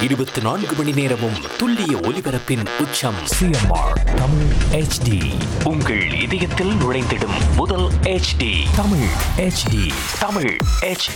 24 மணி நேரமும் துல்லிய ஒலிபரப்பின் உச்சம். CMR Tamil HD. உங்கள் இதயத்தில் நுழைந்திடும் முதல் HD. Tamil HD. Tamil HD.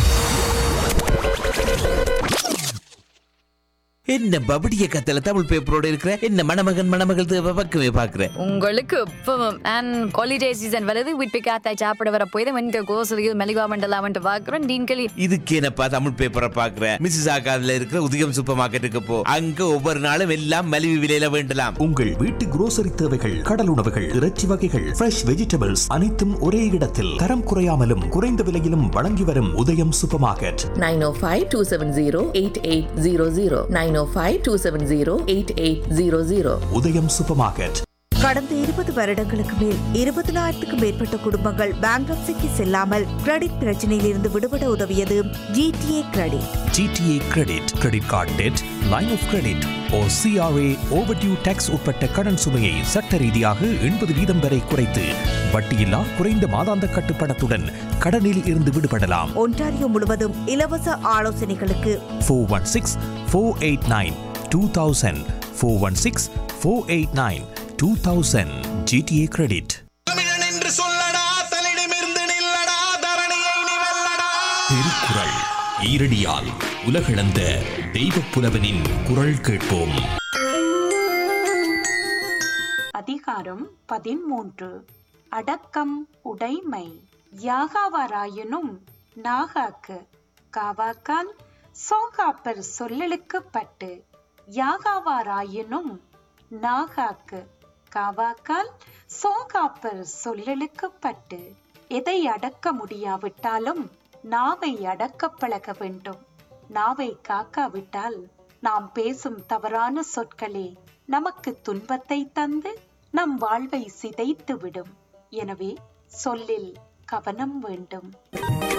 என்ன பபடிய கத்தல தமிழ் பேப்பரோட இருக்கிற என்ன மணமகள் பக்கமே பாக்குற. உங்களுக்கு இப்பவும் அண்ட் ஹாலிடே சீசன் வருது. வீட்டு காத்தாய் சாப்பிட வர போய் தான் வந்து கோசலியில் மெலிவா மண்டலாமன்ட்டு பாக்குறேன். நீங்களே இதுக்கு என்னப்பா தமிழ் பேப்பரை பாக்குற? மிஸ்ஸஸ் ஆகாதுல இருக்கிற உதயம் சூப்பர் மார்க்கெட்டுக்கு போ. அங்க ஒவ்வொரு நாளும் எல்லாம் மலிவு விலையில வேண்டலாம். உங்கள் வீட்டு grocery தேவைகள், கடல் உணவுகள், இறைச்சி வகைகள், ஃப்ரெஷ் வெஜிடபிள்ஸ் அனைத்தும் ஒரே இடத்தில் தரம் குறையாமலும் குறைந்த விலையிலும் வழங்கி வரும் உதயம் சூப்பர் மார்க்கெட். 905-270-8800 905-270-8800. உதயம் சூப்பர் மார்க்கெட். கடந்த 20 வருடங்களுக்கு மேல் 20,000க்கும் மேற்பட்ட குடும்பங்கள் பேங்க்ரப்சிக்கு செல்லாமல் கிரெடிட் பிரச்சனையில் இருந்து விடுபட உதவியது GTA credit. GTA credit, credit card dead, line of credit or CRA overdue tax உட்பட்ட கடன் சுமையை சட்ட ரீதியாக 80% வரை குறைத்து வட்டியில்லா குறைந்த மாதாந்த கட்டுப்பணத்துடன் கடனில் இருந்து விடுபடலாம். ஒன்டாரியோ முழுவதும் இலவச ஆலோசனைகளுக்கு 416-489-2000 416-489-2000 GTA கிரெடிட். தமிழன் என்று சொல்லடா, தலிடமிருந்து நில்லடா, தரணியை நீ வெல்லடா. திருக்குறள் ஈரடியால் உலகளந்த தெய்வப் புலவனின் குரல் கேட்போம். அதிகாரம் 13. அடக்கம் உடைமை. யாகாவாராயினும் நாகாக்கு காவாக்கால் சோகாப்பர் சொல்லலுக்குப்பட்டு யாகாவாராயினும் நாகாக்கு காவாக்கால் சோகாப்பர் சொல்லலுக்குப்பட்டு. எதை அடக்க முடியாவிட்டாலும் நாவை அடக்க பழக வேண்டும். நாவை காக்காவிட்டால் நாம் பேசும் தவறான சொற்களே நமக்கு துன்பத்தை தந்து நம் வாழ்வை சிதைத்து விடும். எனவே சொல்லில் கவனம் வேண்டும்.